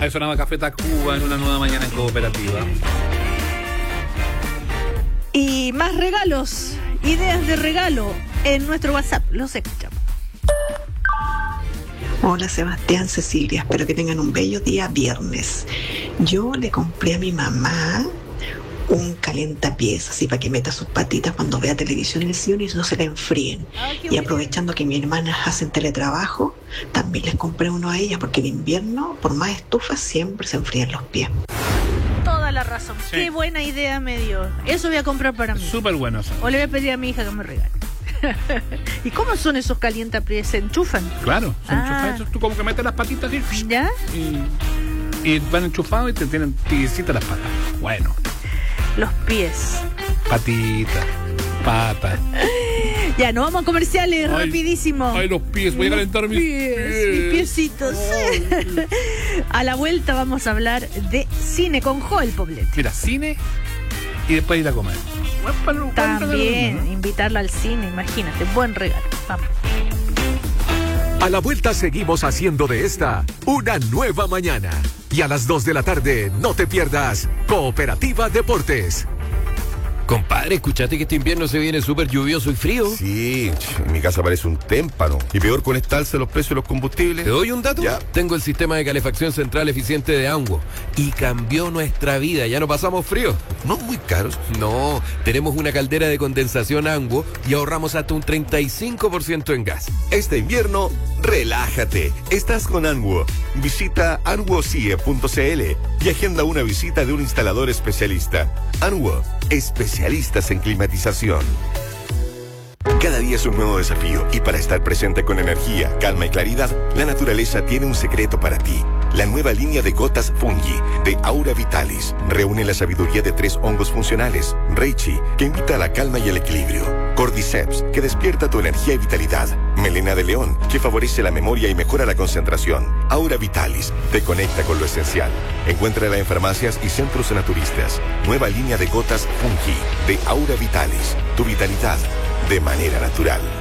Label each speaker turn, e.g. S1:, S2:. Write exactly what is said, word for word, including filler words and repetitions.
S1: Ahí sonaba Café Tacuba en una nueva mañana en Cooperativa.
S2: Y más regalos, ideas de regalo en nuestro WhatsApp. Los escuchamos.
S3: Hola Sebastián, Cecilia, espero que tengan un bello día viernes. Yo le compré a mi mamá un calentapiés, así para que meta sus patitas cuando vea televisión en el sillón y no se la enfríen. Y aprovechando que mis hermanas hacen teletrabajo, también les compré uno a ellas, porque en invierno, por más estufas, siempre se enfrían los pies.
S2: Toda la razón.
S1: Sí.
S2: Qué buena idea me dio. Eso voy a comprar para mí.
S1: Súper bueno eso.
S2: O le voy a pedir a mi hija que me regale. ¿Y cómo son esos calientapiés? ¿Se enchufan?
S1: Claro, son
S2: Ah.
S1: enchufados. Tú como que metes las patitas así,
S2: ¿Ya?
S1: y, y van enchufados y te tienen tiesita las patas. Bueno,
S2: Los pies.
S1: patitas, patas.
S2: Ya, nos vamos a comerciales
S1: Ay,
S2: rapidísimo.
S1: Ay, los pies, voy a calentar mis
S2: pies,
S1: pies.
S2: mis piecitos. A la vuelta vamos a hablar de cine con Joel Poblete.
S1: Mira, cine y después ir a comer. Buen palo, buen
S2: También
S1: regalo, ¿no?
S2: invitarla al cine, imagínate, buen regalo. Vamos.
S4: A la vuelta seguimos haciendo de esta una nueva mañana. Y a las dos de la tarde no te pierdas Cooperativa Deportes.
S5: Compadre, escuchate que este invierno se viene súper lluvioso y frío.
S6: Sí, en mi casa parece un témpano. Y peor con esta alza de los precios de los combustibles.
S5: ¿Te doy un dato?
S6: Ya.
S5: Tengo el sistema de calefacción central eficiente de Anguo y cambió nuestra vida. Ya no pasamos frío.
S6: No muy caros.
S5: No, tenemos una caldera de condensación Anguo y ahorramos hasta un treinta y cinco por ciento en gas.
S6: Este invierno, relájate. Estás con Anguo. Visita anguocie punto cl y agenda una visita de un instalador especialista. Anguo, especialistas en climatización. Cada día es un nuevo desafío y para estar presente con energía, calma y claridad, la naturaleza tiene un secreto para ti. La nueva línea de gotas Fungi de Aura Vitalis reúne la sabiduría de tres hongos funcionales. Reishi, que invita a la calma y el equilibrio. Cordyceps, que despierta tu energía y vitalidad. Melena de león, que favorece la memoria y mejora la concentración. Aura Vitalis, te conecta con lo esencial. Encuéntrala en farmacias y centros naturistas. Nueva línea de gotas Fungi de Aura Vitalis. Tu vitalidad de manera natural.